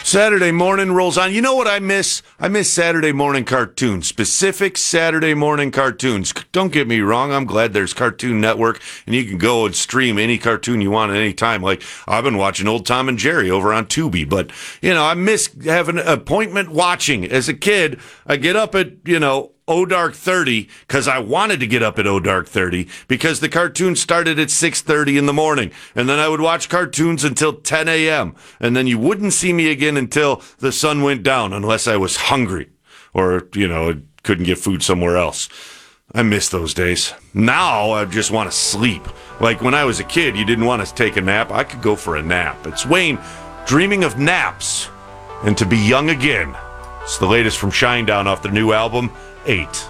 Saturday morning rolls on. You know what I miss? I miss Saturday morning cartoons, specific Saturday morning cartoons. Don't get me wrong. I'm glad there's Cartoon Network, and you can go and stream any cartoon you want at any time. Like, I've been watching old Tom and Jerry over on Tubi, but, I miss having appointment watching. As a kid, I get up at, O Dark 30 because I wanted to get up at O Dark 30 because the cartoon started at 6:30 in the morning, and then I would watch cartoons until 10 a.m. and then you wouldn't see me again until the sun went down unless I was hungry or couldn't get food somewhere else. I miss those days. Now I just want to sleep. Like when I was a kid, you didn't want to take a nap. I could go for a nap. It's Wayne dreaming of naps and to be young again. It's the latest from Shinedown off their new album 8.